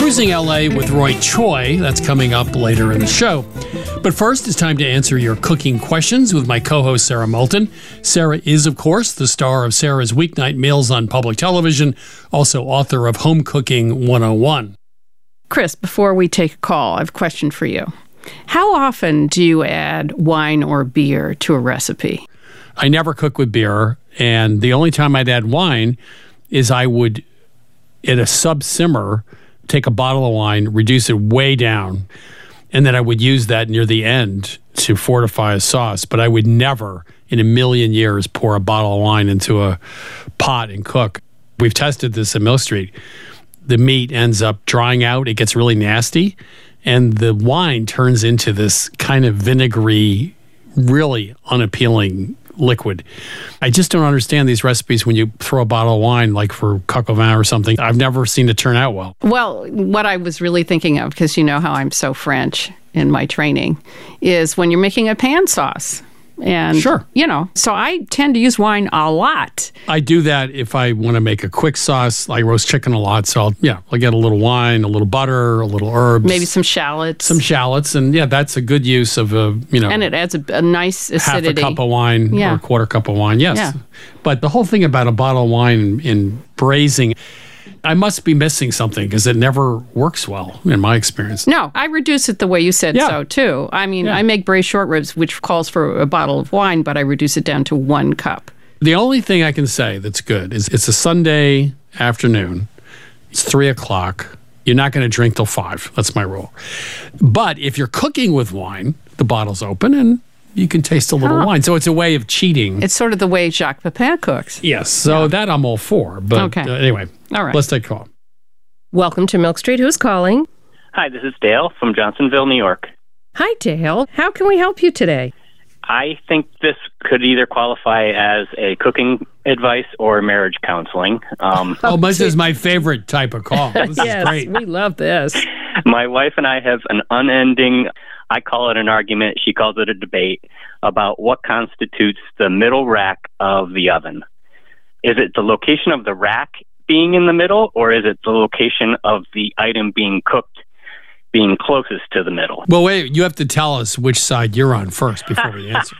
Cruising LA with Roy Choi. That's coming up later in the show. But first, it's time to answer your cooking questions with my co-host, Sarah Moulton. Sarah is, of course, the star of Sarah's Weeknight Meals on public television, also author of Home Cooking 101. Chris, before we take a call, I have a question for you. How often do you add wine or beer to a recipe? I never cook with beer, and the only time I'd add wine is I would, at a sub-simmer, take a bottle of wine, reduce it way down, and then I would use that near the end to fortify a sauce. But I would never, in a million years, pour a bottle of wine into a pot and cook. We've tested this at Mill Street. The meat ends up drying out. It gets really nasty. And the wine turns into this kind of vinegary, really unappealing liquid. I just don't understand these recipes when you throw a bottle of wine, like for coq au vin or something. I've never seen it turn out well. Well, what I was really thinking of, because you know how I'm so French in my training, is when you're making a pan sauce. And, sure. You know, so I tend to use wine a lot. I do that if I want to make a quick sauce. I roast chicken a lot, so I'll get a little wine, a little butter, a little herbs. Maybe some shallots. And that's a good use of And it adds a nice acidity. Half a cup of wine or a quarter cup of wine, yes. Yeah. But the whole thing about a bottle of wine in braising, I must be missing something because it never works well in my experience. No, I reduce it the way you said so too. I mean, I make braised short ribs, which calls for a bottle of wine, but I reduce it down to 1 cup. The only thing I can say that's good is it's a Sunday afternoon. It's 3:00. You're not going to drink till 5. That's my rule. But if you're cooking with wine, the bottle's open and you can taste a little wine. So it's a way of cheating. It's sort of the way Jacques Pepin cooks. Yes. So that I'm all for. But anyway, all right. Let's take a call. Welcome to Milk Street. Who's calling? Hi, this is Dale from Johnsonville, New York. Hi, Dale. How can we help you today? I think this could either qualify as a cooking advice or marriage counseling. This is my favorite type of call. This is great. We love this. My wife and I have an unending, I call it an argument, she calls it a debate, about what constitutes the middle rack of the oven. Is it the location of the rack being in the middle, or is it the location of the item being cooked being closest to the middle? Well, wait, you have to tell us which side you're on first before we answer.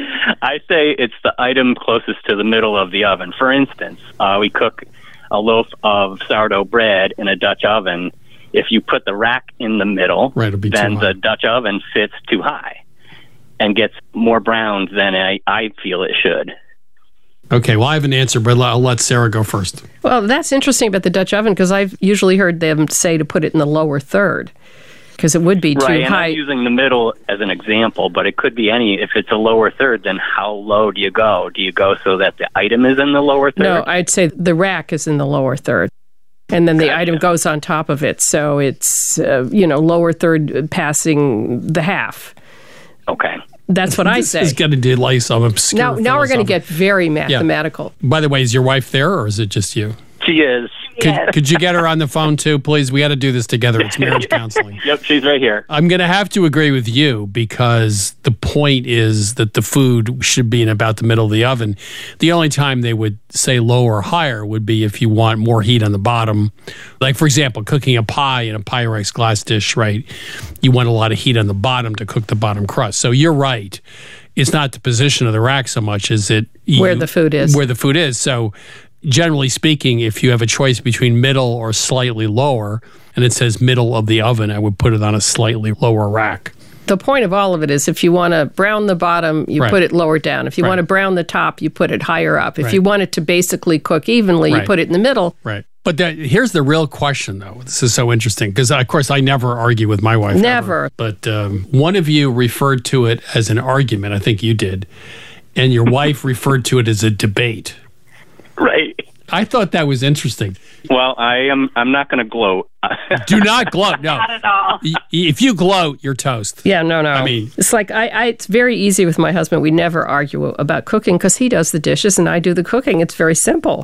I say it's the item closest to the middle of the oven. For instance, we cook a loaf of sourdough bread in a Dutch oven. If you put the rack in the middle, then the Dutch oven sits too high and gets more browned than I feel it should. Okay, well, I have an answer, but I'll let Sarah go first. Well, that's interesting about the Dutch oven because I've usually heard them say to put it in the lower third because it would be too high. high. I'm using the middle as an example, but it could be if it's a lower third, then how low do you go? Do you go so that the item is in the lower third? No, I'd say the rack is in the lower third. And then the item goes on top of it. So it's, lower third passing the half. Okay. That's what I say. This is going to delay some obscure Now we're going to get very mathematical. Yeah. By the way, is your wife there or is it just you? She is. Could you get her on the phone too, please? We got to do this together. It's marriage counseling. Yep, she's right here. I'm going to have to agree with you because the point is that the food should be in about the middle of the oven. The only time they would say lower or higher would be if you want more heat on the bottom. Like, for example, cooking a pie in a Pyrex glass dish, right? You want a lot of heat on the bottom to cook the bottom crust. So you're right. It's not the position of the rack so much as where the food is. Where the food is. So generally speaking, if you have a choice between middle or slightly lower, and it says middle of the oven, I would put it on a slightly lower rack. The point of all of it is if you want to brown the bottom, you put it lower down. If you want to brown the top, you put it higher up. If you want it to basically cook evenly, you put it in the middle. Right. But here's the real question, though. This is so interesting because, of course, I never argue with my wife. Never. Ever. But one of you referred to it as an argument. I think you did. And your wife referred to it as a debate. Right. I thought that was interesting. Well, I'm not going to gloat. Do not gloat. No. Not at all. If you gloat, you're toast. Yeah, no. I mean, it's like it's very easy with my husband. We never argue about cooking because he does the dishes and I do the cooking. It's very simple.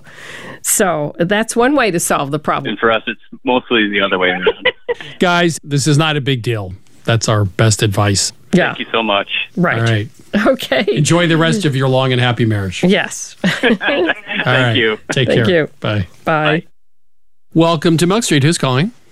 So that's one way to solve the problem. And for us, it's mostly the other way around. Guys, this is not a big deal. That's our best advice. Yeah. Thank you so much. Right. All right. Okay. Enjoy the rest of your long and happy marriage. Yes. Thank you. Take care. Thank you. Bye. Bye. Welcome to Milk Street. Who's calling?